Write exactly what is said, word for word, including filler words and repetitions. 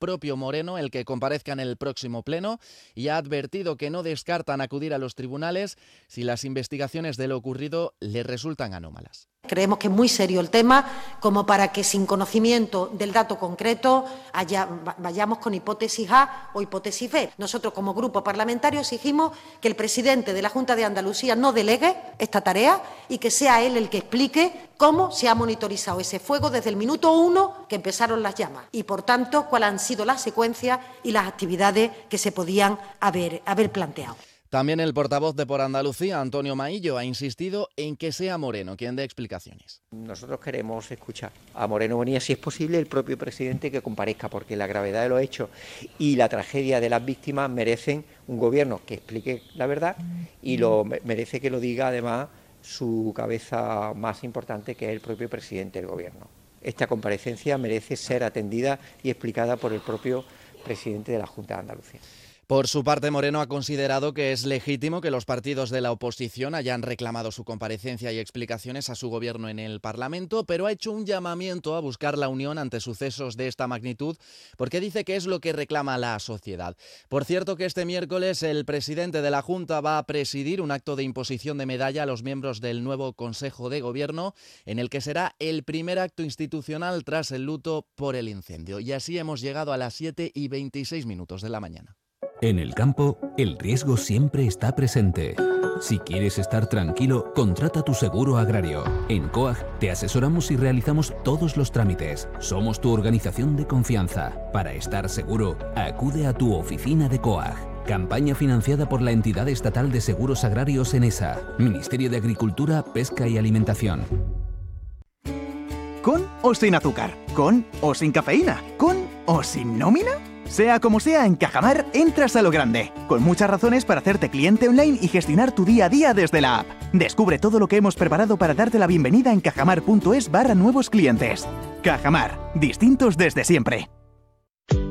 propio Moreno el que comparezca en el próximo pleno y ha advertido que no descartan acudir a los tribunales si las investigaciones de lo ocurrido le resultan anómalas. Creemos que es muy serio el tema como para que sin conocimiento del dato concreto haya, vayamos con hipótesis A o hipótesis B. Nosotros como grupo parlamentario exigimos que el presidente de la Junta de Andalucía no delegue esta tarea y que sea él el que explique cómo se ha monitorizado ese fuego desde el minuto uno que empezaron las llamas y, por tanto, cuáles han sido las secuencias y las actividades que se podían haber, haber planteado. También el portavoz de Por Andalucía, Antonio Maillo, ha insistido en que sea Moreno quien dé explicaciones. Nosotros queremos escuchar a Moreno Bonilla, si es posible, el propio presidente que comparezca, porque la gravedad de los hechos y la tragedia de las víctimas merecen un gobierno que explique la verdad y lo merece que lo diga además su cabeza más importante, que es el propio presidente del gobierno. Esta comparecencia merece ser atendida y explicada por el propio presidente de la Junta de Andalucía. Por su parte, Moreno ha considerado que es legítimo que los partidos de la oposición hayan reclamado su comparecencia y explicaciones a su gobierno en el Parlamento, pero ha hecho un llamamiento a buscar la unión ante sucesos de esta magnitud, porque dice que es lo que reclama la sociedad. Por cierto, que este miércoles el presidente de la Junta va a presidir un acto de imposición de medalla a los miembros del nuevo Consejo de Gobierno, en el que será el primer acto institucional tras el luto por el incendio. Y así hemos llegado a las siete y veintiséis minutos de la mañana. En el campo, el riesgo siempre está presente. Si quieres estar tranquilo, contrata tu seguro agrario. En COAG te asesoramos y realizamos todos los trámites. Somos tu organización de confianza. Para estar seguro, acude a tu oficina de COAG. Campaña financiada por la Entidad Estatal de Seguros Agrarios ENESA. Ministerio de Agricultura, Pesca y Alimentación. ¿Con o sin azúcar? ¿Con o sin cafeína? ¿Con o sin nómina? Sea como sea, en Cajamar entras a lo grande, con muchas razones para hacerte cliente online y gestionar tu día a día desde la app. Descubre todo lo que hemos preparado para darte la bienvenida en cajamar punto es barra nuevos clientes. Cajamar, distintos desde siempre.